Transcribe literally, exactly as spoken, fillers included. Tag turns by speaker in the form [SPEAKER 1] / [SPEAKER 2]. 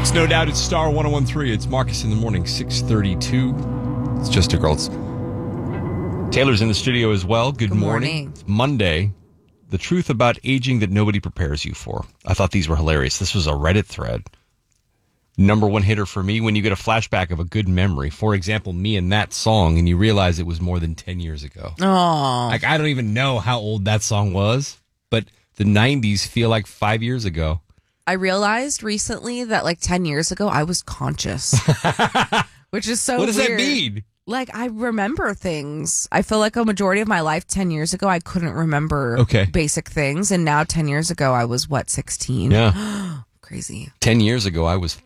[SPEAKER 1] It's No Doubt. It's Star one oh one three. It's Marcus in the morning, six thirty-two. It's Just a Girls. Taylor's in the studio as well. Good,
[SPEAKER 2] Good
[SPEAKER 1] morning.
[SPEAKER 2] morning.
[SPEAKER 1] It's Monday. The truth about aging that nobody prepares you for. I thought these were hilarious. This was a Reddit thread. Number one hitter for me when you get a flashback of a good memory. For example, me and that song, and you realize it was more than ten years ago.
[SPEAKER 2] Oh.
[SPEAKER 1] Like, I don't even know how old that song was, but the nineties feel like five years ago.
[SPEAKER 2] I realized recently that like ten years ago, I was conscious, which is so
[SPEAKER 1] What does
[SPEAKER 2] weird.
[SPEAKER 1] that mean?
[SPEAKER 2] Like, I remember things. I feel like a majority of my life, ten years ago, I couldn't remember
[SPEAKER 1] Okay.
[SPEAKER 2] basic things. And now ten years ago, I was, what, sixteen?
[SPEAKER 1] Yeah.
[SPEAKER 2] Crazy.
[SPEAKER 1] ten years ago, I was